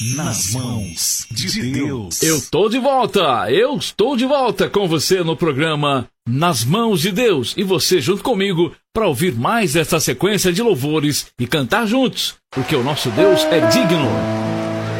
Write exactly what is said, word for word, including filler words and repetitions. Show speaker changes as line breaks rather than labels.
Nas mãos de Deus.
Eu tô de volta, eu estou de volta com você no programa Nas Mãos de Deus. E você junto comigo para ouvir mais essa sequência de louvores e cantar juntos, porque o nosso Deus é digno.